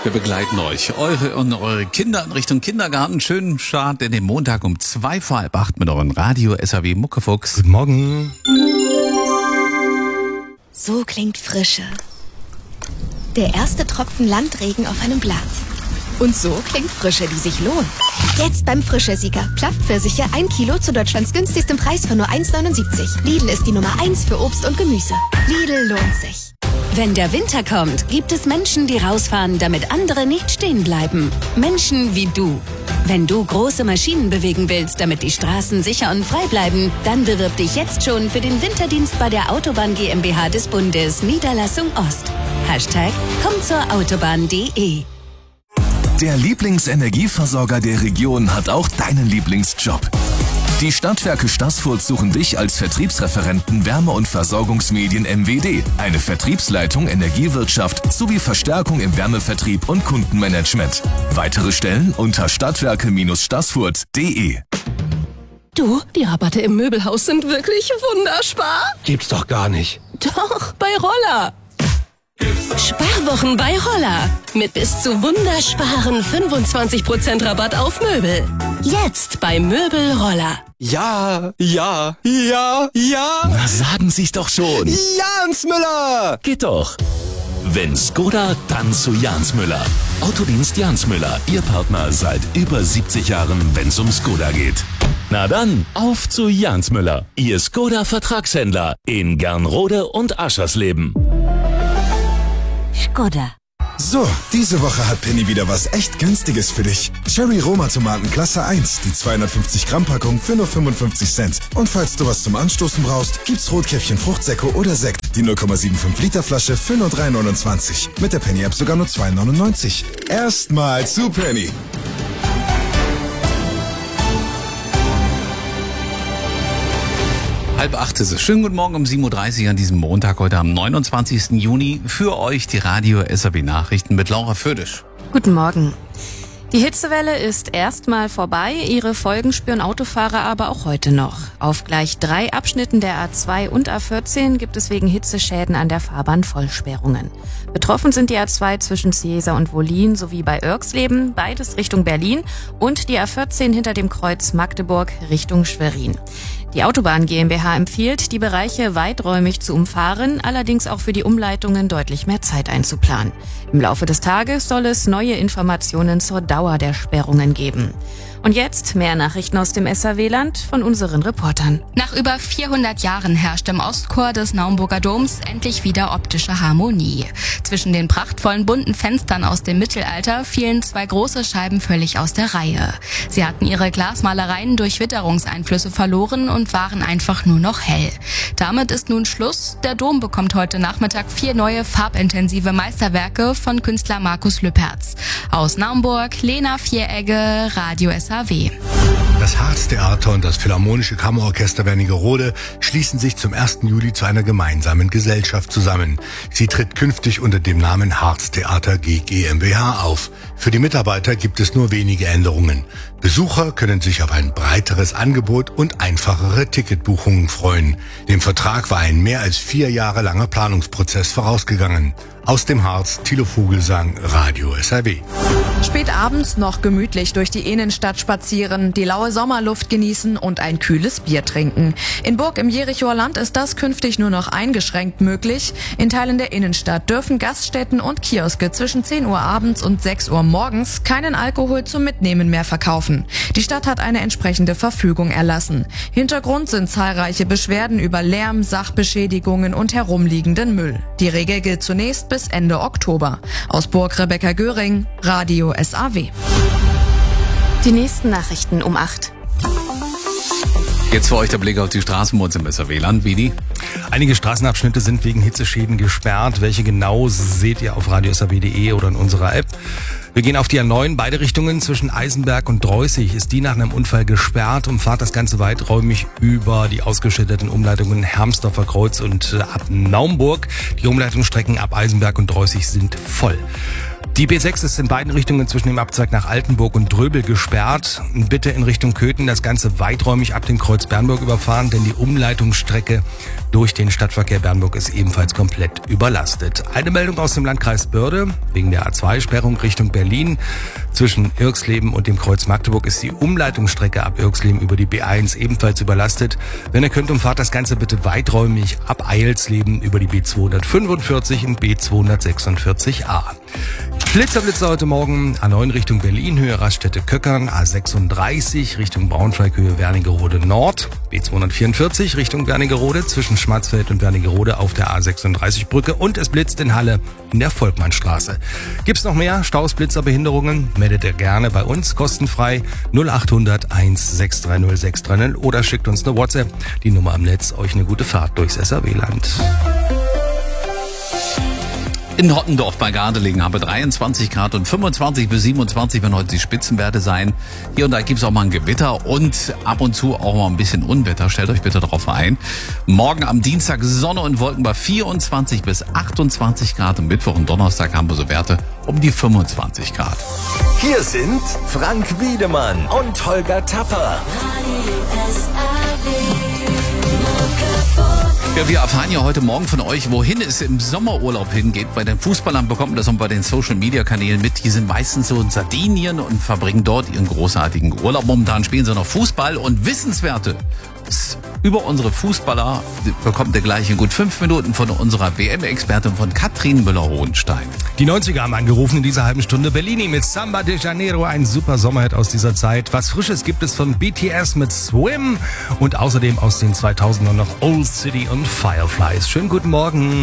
Wir begleiten euch, eure Kinder in Richtung Kindergarten. Schönen Start in den Montag um 7:45 mit euren Radio SAW Muckefuchs. Guten Morgen. So klingt Frische. Der erste Tropfen Landregen auf einem Blatt. Und so klingt Frische, die sich lohnt. Jetzt beim Frische-Sieger. Plattpfirsiche 1 Kilo zu Deutschlands günstigstem Preis von nur 1,79. Lidl ist die Nummer 1 für Obst und Gemüse. Lidl lohnt sich. Wenn der Winter kommt, gibt es Menschen, die rausfahren, damit andere nicht stehen bleiben. Menschen wie du. Wenn du große Maschinen bewegen willst, damit die Straßen sicher und frei bleiben, dann bewirb dich jetzt schon für den Winterdienst bei der Autobahn GmbH des Bundes, Niederlassung Ost. #kommtzourautobahn.de. Der Lieblingsenergieversorger der Region hat auch deinen Lieblingsjob. Die Stadtwerke Staßfurt suchen dich als Vertriebsreferenten Wärme- und Versorgungsmedien MWD, eine Vertriebsleitung Energiewirtschaft sowie Verstärkung im Wärmevertrieb und Kundenmanagement. Weitere Stellen unter stadtwerke-staßfurt.de. Du, die Rabatte im Möbelhaus sind wirklich wunderspar. Gibt's doch gar nicht. Doch, bei Roller. Sparwochen bei Roller. Mit bis zu wundersparen 25% Rabatt auf Möbel. Jetzt bei Möbel Roller. Ja. Na, sagen Sie's doch schon. Jans Müller! Geht doch. Wenn Skoda, dann zu Jans Müller. Autodienst Jans Müller, Ihr Partner seit über 70 Jahren, wenn's um Skoda geht. Na dann, auf zu Jans Müller, Ihr Skoda-Vertragshändler in Gernrode und Aschersleben. Skoda. So, diese Woche hat Penny wieder was echt Günstiges für dich. Cherry Roma Tomaten Klasse 1, die 250 Gramm Packung für nur 55 Cent. Und falls du was zum Anstoßen brauchst, gibt's Rotkäppchen Fruchtsäcke oder Sekt, die 0,75 Liter Flasche für nur 3,29. Mit der Penny App sogar nur 2,99. Erstmal zu Penny. Halb 8 ist es. Schönen guten Morgen um 7:30 Uhr an diesem Montag, heute am 29. Juni. Für euch die Radio SAW Nachrichten mit Laura Födisch. Guten Morgen. Die Hitzewelle ist erstmal vorbei, ihre Folgen spüren Autofahrer aber auch heute noch. Auf gleich 3 Abschnitten der A2 und A14 gibt es wegen Hitzeschäden an der Fahrbahn Vollsperrungen. Betroffen sind die A2 zwischen Ciesa und Wollin sowie bei Irxleben, beides Richtung Berlin, und die A14 hinter dem Kreuz Magdeburg Richtung Schwerin. Die Autobahn GmbH empfiehlt, die Bereiche weiträumig zu umfahren, allerdings auch für die Umleitungen deutlich mehr Zeit einzuplanen. Im Laufe des Tages soll es neue Informationen zur Dauer der Sperrungen geben. Und jetzt mehr Nachrichten aus dem SAW-Land von unseren Reportern. Nach über 400 Jahren herrscht im Ostchor des Naumburger Doms endlich wieder optische Harmonie. Zwischen den prachtvollen bunten Fenstern aus dem Mittelalter fielen 2 große Scheiben völlig aus der Reihe. Sie hatten ihre Glasmalereien durch Witterungseinflüsse verloren und waren einfach nur noch hell. Damit ist nun Schluss. Der Dom bekommt heute Nachmittag 4 neue farbintensive Meisterwerke von Künstler Markus Lüpertz. Aus Naumburg, Lena Vieregge, Radio SAW. Das Harztheater und das Philharmonische Kammerorchester Wernigerode schließen sich zum 1. Juli zu einer gemeinsamen Gesellschaft zusammen. Sie tritt künftig unter dem Namen Harztheater GmbH auf. Für die Mitarbeiter gibt es nur wenige Änderungen. Besucher können sich auf ein breiteres Angebot und einfachere Ticketbuchungen freuen. Dem Vertrag war ein mehr als 4 Jahre langer Planungsprozess vorausgegangen. Aus dem Harz, Thilo Vogelsang, Radio SAW. Spät abends noch gemütlich durch die Innenstadt spazieren, die laue Sommerluft genießen und ein kühles Bier trinken. In Burg im Jerichoer Land ist das künftig nur noch eingeschränkt möglich. In Teilen der Innenstadt dürfen Gaststätten und Kioske zwischen 10 Uhr abends und 6 Uhr morgens keinen Alkohol zum Mitnehmen mehr verkaufen. Die Stadt hat eine entsprechende Verfügung erlassen. Hintergrund sind zahlreiche Beschwerden über Lärm, Sachbeschädigungen und herumliegenden Müll. Die Regel gilt zunächst bis Ende Oktober. Aus Burg Rebecca Göring, Radio SAW. Die nächsten Nachrichten um 8. Jetzt für euch der Blick auf die Straßen bei uns im SAW-Land. Vidi? Einige Straßenabschnitte sind wegen Hitzeschäden gesperrt. Welche genau seht ihr auf radiosaw.de oder in unserer App. Wir gehen auf die A9, beide Richtungen zwischen Eisenberg und Dreußig ist die nach einem Unfall gesperrt und fahrt das Ganze weiträumig über die ausgeschilderten Umleitungen Hermsdorfer Kreuz und ab Naumburg. Die Umleitungsstrecken ab Eisenberg und Dreußig sind voll. Die B6 ist in beiden Richtungen zwischen dem Abzweig nach Altenburg und Dröbel gesperrt. Bitte in Richtung Köthen das Ganze weiträumig ab dem Kreuz Bernburg überfahren, denn die Umleitungsstrecke durch den Stadtverkehr. Bernburg ist ebenfalls komplett überlastet. Eine Meldung aus dem Landkreis Börde. Wegen der A2-Sperrung Richtung Berlin zwischen Irxleben und dem Kreuz Magdeburg ist die Umleitungsstrecke ab Irxleben über die B1 ebenfalls überlastet. Wenn ihr könnt, umfahrt das Ganze bitte weiträumig ab Eilsleben über die B245 und B246a. Blitzerblitzer heute Morgen A9 Richtung Berlin, Höhe Raststätte-Köckern, A36 Richtung Braunschweig, Höhe Wernigerode Nord, B244 Richtung Wernigerode zwischen Schmarzfeld und Wernigerode auf der A36-Brücke und es blitzt in Halle in der Volkmannstraße. Gibt's noch mehr Staus, Blitzer, Behinderungen? Meldet ihr gerne bei uns, kostenfrei 0800 1630 630 oder schickt uns eine WhatsApp. Die Nummer am Netz, euch eine gute Fahrt durchs SRW-Land. In Hottendorf bei Gardelegen haben wir 23 Grad und 25 bis 27 werden heute die Spitzenwerte sein. Hier und da gibt's auch mal ein Gewitter und ab und zu auch mal ein bisschen Unwetter. Stellt euch bitte darauf ein. Morgen am Dienstag Sonne und Wolken bei 24 bis 28 Grad. Und Mittwoch und Donnerstag haben wir so Werte um die 25 Grad. Hier sind Frank Wiedemann und Holger Tapper. Ja, wir erfahren ja heute Morgen von euch, wohin es im Sommerurlaub hingeht. Bei den Fußballern bekommt man das und bei den Social-Media-Kanälen mit. Die sind meistens so in Sardinien und verbringen dort ihren großartigen Urlaub. Momentan spielen sie noch Fußball und Wissenswerte über unsere Fußballer bekommt ihr gleich in gut 5 Minuten von unserer WM-Expertin von Katrin Müller-Hohenstein. Die 90er haben angerufen in dieser halben Stunde. Bellini mit Samba de Janeiro, ein super Sommerhit aus dieser Zeit. Was Frisches gibt es von BTS mit Swim und außerdem aus den 2000ern noch Old City und Fireflies. Schönen guten Morgen.